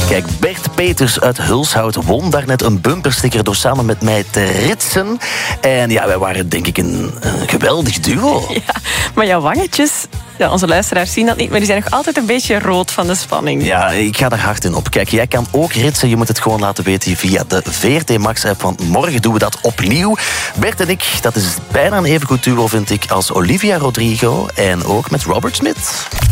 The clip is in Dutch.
Kijk, Bert Peters uit Hulshout won daarnet een bumpersticker door samen met mij te ritsen. En ja, wij waren denk ik een geweldig duo. Ja, maar jouw wangetjes, ja, onze luisteraars zien dat niet, maar die zijn nog altijd een beetje rood van de spanning. Ja, ik ga er hard in op. Kijk, jij kan ook ritsen. Je moet het gewoon laten weten via de VRT Max-app, want morgen doen we dat opnieuw. Bert en ik, dat is bijna een even goed duo, vind ik, als Olivia Rodrigo en ook met Robert Smith.